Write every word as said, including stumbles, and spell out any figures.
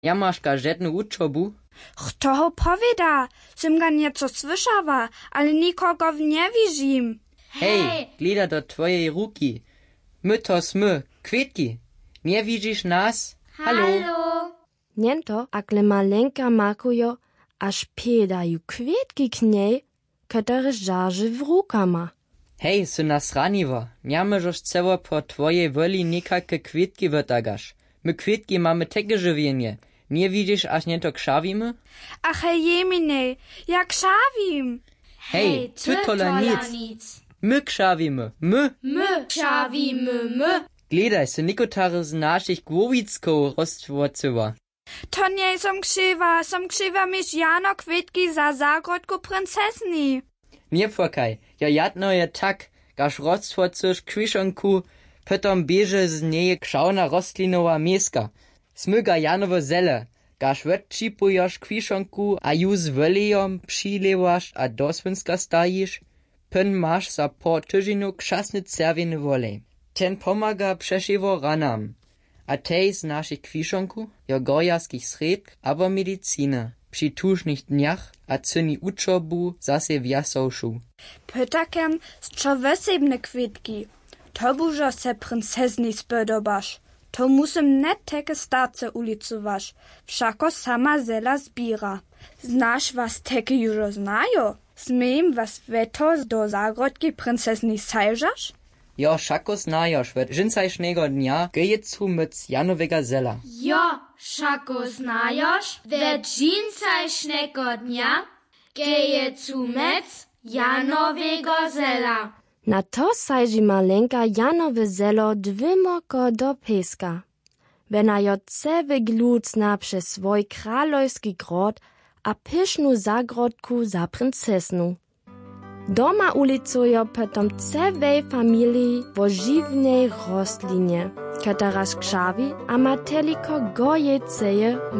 Ja masz żadną uczobu? Kto ho powiada? Som ga nieco słyszała, ale nikogo nie widzim. Hej, gleda do twojej ruki. My to smy, kwietki. Nie widzisz nas? Hallo? Hallo. Niento, akle malenka makujo, aż piedają kwietki k niej, które żarzy w ruka ma. Hej, sy nas raniwa. Nie możesz ceło po twojej woli nikake kwietki wytagasz. My kwietki mamy takie żywienie. Nie widzisz, aż nie to krzawimy? Ach, jemine, jak krzawim. Hej, ty tola nic. My krzawimy, my. My krzawimy, my. Gledaj, sy nikotary z naszych głowiczków roztworcywa. To nie som krzywa, som krzywa mieć jano kwietki za zagrodku princesni. Nie płakaj, ja jadno je tak, gaż roztworcysz kwiszonku, potom bieže z niej krzawna rostlinowa mieska. Smyga janowe zele, gaż odčipujoš kwiszonku, a ju z welejom přilewaš a do svinska stajiš, pyn maš za po tyžinu kšasny cerviny volej. Ten pomaga przeszywo ranam, a tej z naszych kwiszonku, jo gorjarskich sredk, abo medicina, przy tużnych dniach, a cyni uczobu zase wjasowszu. Pytakem z čo wesebne kwietki. To bužo se princesni spodobaš. To musím net teke starce ulicovaš. Všako sama zela zbira. Znaš was teke južo znajo? Smiem was veto do zagrodki princesni sajžaš? Jo, šako znajoš, ved žincajšnego dnia gejecu myc janowega zela. Jo, šako znajoš, ved žincajšnego dnia gejecu mec janowego zela. Na to sajži malenka janowe zelo dwimoko do peska. Wena jo cewy glucna przez swój kralojski grod a pysznu zagrodku za princesnu. Doma ulicujo potom cewej familii wo żywnej rostlinie, która krzawi a ma teliko goje ceje